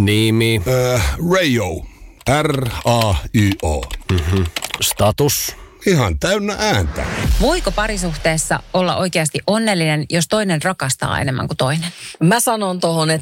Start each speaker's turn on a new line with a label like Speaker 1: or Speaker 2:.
Speaker 1: Nimi.
Speaker 2: Rayo. R-A-Y-O.
Speaker 1: Status.
Speaker 2: Ihan täynnä ääntä.
Speaker 3: Voiko parisuhteessa olla oikeasti onnellinen, jos toinen rakastaa enemmän kuin toinen?
Speaker 4: Mä sanon tohon, että